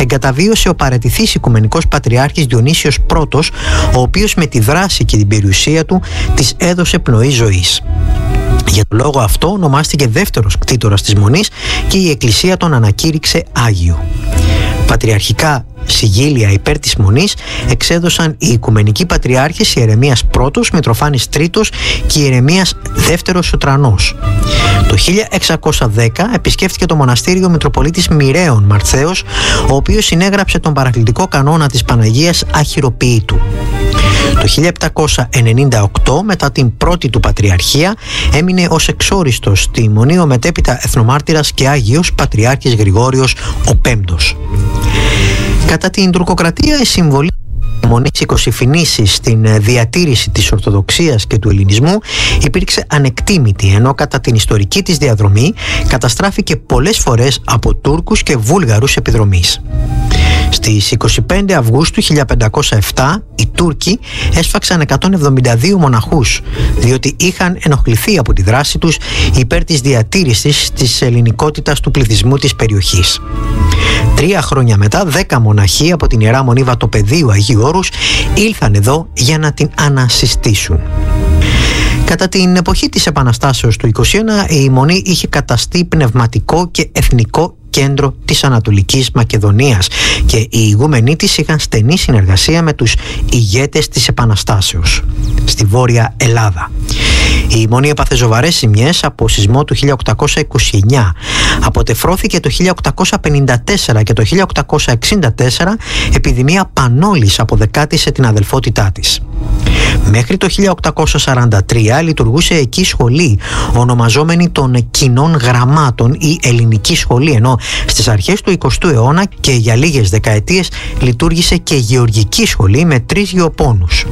εγκαταβίωσε ο παραιτηθής Οικουμενικός Πατριάρχης Διονύσιος Πρώτος, ο οποίος με τη δράση και την περιουσία του της έδωσε πνοή ζωής. Για τον λόγο αυτό ονομάστηκε δεύτερος κτήτορας της Μονής και η Εκκλησία τον ανακήρυξε Άγιο. Πατριαρχικά συγγύλια υπέρ της Μονής εξέδωσαν οι Οικουμενικοί Πατριάρχες Ιερεμίας Πρώτος, Μητροφάνης Τρίτος και Ιερεμίας Δεύτερος Σωτρανός. Το 1610 επισκέφθηκε το μοναστήριο ο Μητροπολίτης Μοιραίων Μαρθαίος, ο οποίος συνέγραψε τον παρακλητικό κανόνα της Παναγίας Αχυροποίητου. Το 1798, μετά την πρώτη του πατριαρχία, έμεινε ως εξόριστος στη Μονή ο μετέπειτα εθνομάρτυρας και Άγιος Πατριάρχης Γρηγόριος ο Πέμπτος. Κατά την τουρκοκρατία, η συμβολή της Μονής Οικοσυφηνήσης στην διατήρηση της Ορθοδοξίας και του Ελληνισμού υπήρξε ανεκτήμητη, ενώ κατά την ιστορική της διαδρομή καταστράφηκε πολλές φορές από Τούρκους και Βούλγαρους επιδρομής. Στις 25 Αυγούστου 1507 οι Τούρκοι έσφαξαν 172 μοναχούς, διότι είχαν ενοχληθεί από τη δράση τους υπέρ της διατήρησης της ελληνικότητας του πληθυσμού της περιοχής. 3 χρόνια μετά, 10 μοναχοί από την Ιερά Μονή Βατοπεδίου Αγίου Όρους ήλθαν εδώ για να την ανασυστήσουν. Κατά την εποχή της Επαναστάσεως του 21, η Μονή είχε καταστεί πνευματικό και εθνικό κέντρο της Ανατολικής Μακεδονίας και οι ηγούμενοι της είχαν στενή συνεργασία με τους ηγέτες της Επαναστάσεως στη Βόρεια Ελλάδα. Η Μονή έπαθε σοβαρές ζημιές από σεισμό του 1829, αποτεφρώθηκε το 1854 και το 1864 επιδημία πανόλης αποδεκάτησε την αδελφότητά της. Μέχρι το 1843 λειτουργούσε εκεί σχολή ονομαζόμενη των Κοινών Γραμμάτων ή Ελληνική Σχολή, ενώ στις αρχές του 20ου αιώνα και για λίγες δεκαετίες λειτουργήσε και Γεωργική Σχολή με 3 γεωπόνους.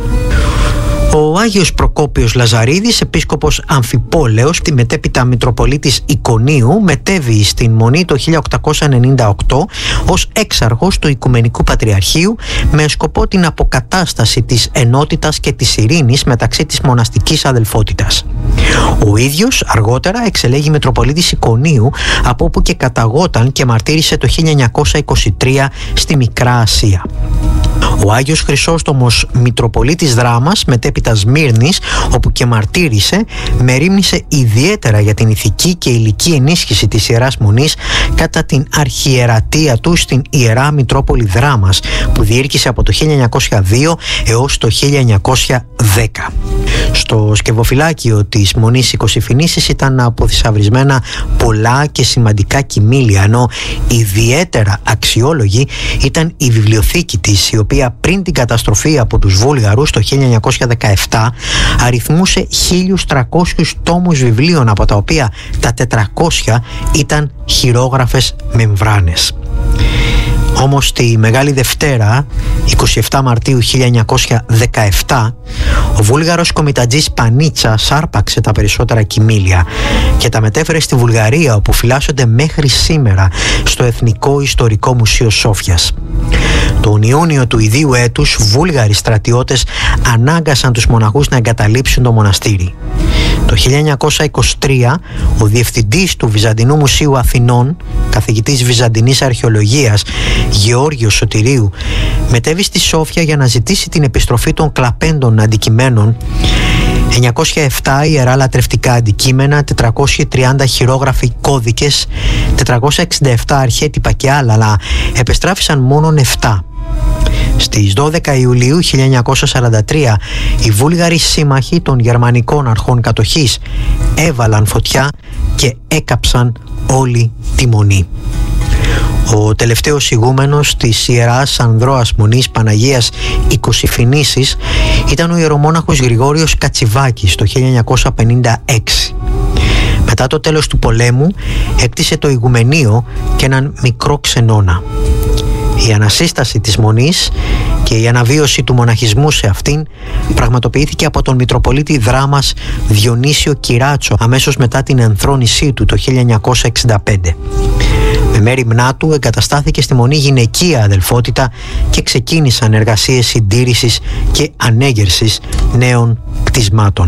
Ο Άγιος Προκόπιος Λαζαρίδης, επίσκοπος Αμφιπόλεως, τη μετέπειτα Μητροπολίτης Ικονίου, μετέβη στην Μονή το 1898 ως έξαρχος του Οικουμενικού Πατριαρχείου με σκοπό την αποκατάσταση της ενότητας και της ειρήνης μεταξύ της μοναστικής αδελφότητας. Ο ίδιος αργότερα εξελέγει Μητροπολίτης Ικονίου, από όπου και καταγόταν και μαρτύρησε το 1923 στη Μικρά Ασία. Ο Άγιος Χρυσόστομος Μητροπολίτης Δράμας, μετέπειτα Σμύρνης, όπου και μαρτύρησε, μερίμνησε ιδιαίτερα για την ηθική και υλική ενίσχυση της Ιεράς Μονής κατά την αρχιερατεία του στην Ιερά Μητρόπολη Δράμας, που διήρκησε από το 1902 έως το 1910. Στο σκευοφυλάκιο της Μονής Οικοσυφηνήσης ήταν αποθυσαυρισμένα πολλά και σημαντικά κοιμήλια, ενώ ιδιαίτερα αξιόλογη ήταν η βιβλιοθήκη της, η οποία πριν την καταστροφή από τους Βούλγαρους το 1917 αριθμούσε 1.300 τόμους βιβλίων, από τα οποία τα 400 ήταν χειρόγραφες μεμβράνες. Όμως τη Μεγάλη Δευτέρα, 27 Μαρτίου 1917, ο Βούλγαρος κομιτατζής Πανίτσας άρπαξε τα περισσότερα κοιμήλια και τα μετέφερε στη Βουλγαρία, όπου φυλάσσονται μέχρι σήμερα στο Εθνικό Ιστορικό Μουσείο Σόφιας. Τον Ιούνιο του ιδίου έτους, Βούλγαροι στρατιώτες ανάγκασαν τους μοναχούς να εγκαταλείψουν το μοναστήρι. Το 1923, ο διευθυντής του Βυζαντινού Μουσείου Αθηνών, καθηγητής Βυζαντινής Αρχαιολογίας Γεώργιος Σωτηρίου, μετέβη στη Σόφια για να ζητήσει την επιστροφή των κλαπέντων αντικειμένων. 907 ιερά λατρευτικά αντικείμενα, 430 χειρόγραφοι κώδικες, 467 αρχέτυπα και άλλα, αλλά επεστράφησαν μόνον 7. Στις 12 Ιουλίου 1943 οι Βούλγαροι σύμμαχοι των γερμανικών αρχών κατοχής έβαλαν φωτιά και έκαψαν όλη τη Μονή. Ο τελευταίος ηγούμενος της Ιεράς Ανδρώας Μονής Παναγίας Οικοσυφηνήσης ήταν ο ιερομόναχος Γρηγόριος Κατσιβάκης το 1956. Μετά το τέλος του πολέμου έκτισε το ηγουμενείο και έναν μικρό ξενώνα. Η ανασύσταση της Μονής και η αναβίωση του μοναχισμού σε αυτήν πραγματοποιήθηκε από τον Μητροπολίτη Δράμας Διονύσιο Κυράτσο αμέσως μετά την ενθρόνησή του το 1965. Με μέριμνά του εγκαταστάθηκε στη Μονή γυναικεία αδελφότητα και ξεκίνησαν εργασίες συντήρησης και ανέγερσης νέων κτισμάτων.